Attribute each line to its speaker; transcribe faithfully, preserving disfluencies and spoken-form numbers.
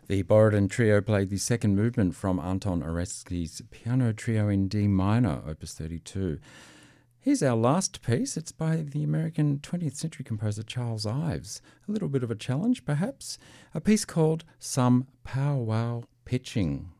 Speaker 1: The Borodin Trio played the second movement from Anton Oretsky's Piano Trio in D minor, opus thirty-two. Here's our last piece. It's by the American twentieth century composer Charles Ives. A little bit of a challenge, perhaps. A piece called Some Pow Wow Pitching.